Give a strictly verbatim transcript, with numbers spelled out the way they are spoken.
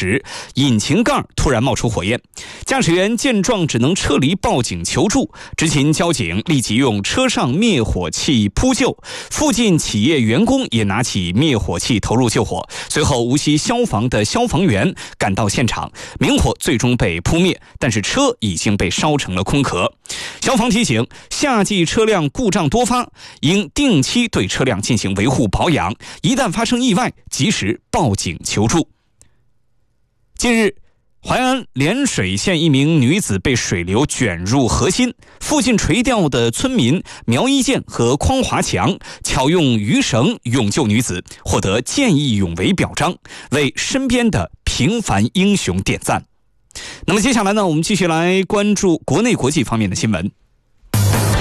时，引擎盖突然冒出火焰，驾驶员见状只能撤离报警求助。执勤交警立即用车上灭火器扑救，附近企业员工也拿起灭火器投入救火。随后，无锡消防的消防员赶到现场，明火最终被扑灭，但是车已经被烧成了空壳。消防提醒，夏季车辆故障多发，应定期对车辆进行维护保养，一旦发生意外，及时报警求助。近日，淮安涟水县一名女子被水流卷入河心，附近垂钓的村民苗一建和匡华强巧用鱼绳勇救女子，获得见义勇为表彰，为身边的平凡英雄点赞。那么接下来呢，我们继续来关注国内国际方面的新闻。